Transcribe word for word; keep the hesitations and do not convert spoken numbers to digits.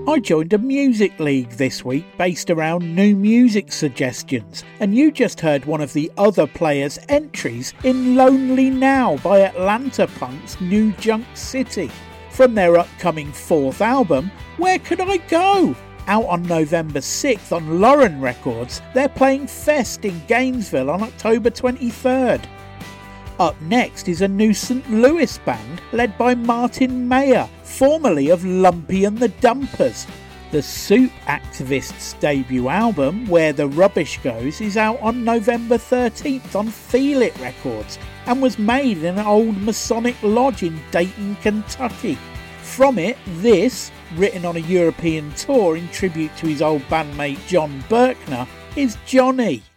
I joined a music league this week based around new music suggestions, and you just heard one of the other players' entries in Lonely Now by Atlanta punk's New Junk City. From their upcoming fourth album, Where Could I Go? Out on November sixth on Lauren Records, they're playing Fest in Gainesville on October twenty-third. Up next is a new Saint Louis band led by Martin Mayer, formerly of Lumpy and the Dumpers. The Soup Activists' debut album, Where the Rubbish Goes, is out on November thirteenth on Feel It Records and was made in an old Masonic lodge in Dayton, Kentucky. From it, this, written on a European tour in tribute to his old bandmate John Berkner, is Johnny.